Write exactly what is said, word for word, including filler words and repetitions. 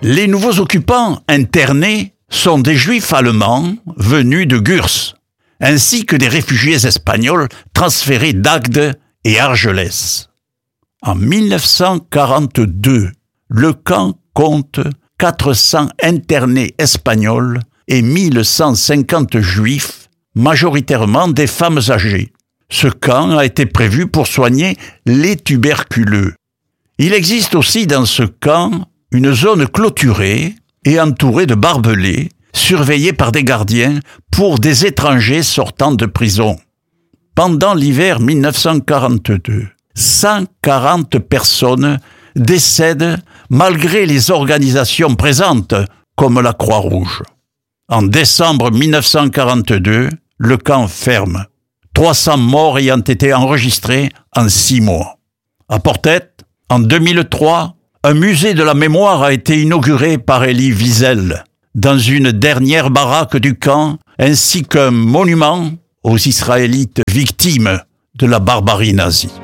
Les nouveaux occupants internés sont des juifs allemands venus de Gurs, ainsi que des réfugiés espagnols transférés d'Agde et Argelès. En mille neuf cent quarante-deux, le camp compte quatre cents internés espagnols et mille cent cinquante juifs, majoritairement des femmes âgées. Ce camp a été prévu pour soigner les tuberculeux. Il existe aussi dans ce camp une zone clôturée et entourée de barbelés, surveillée par des gardiens pour des étrangers sortant de prison. Pendant l'hiver mille neuf cent quarante-deux, cent quarante personnes décèdent malgré les organisations présentes, comme la Croix-Rouge. En décembre mille neuf cent quarante-deux, le camp ferme, trois cents morts ayant été enregistrés en six mois. À Portet, en deux mille trois, un musée de la mémoire a été inauguré par Elie Wiesel, dans une dernière baraque du camp, ainsi qu'un monument aux Israélites victimes de la barbarie nazie.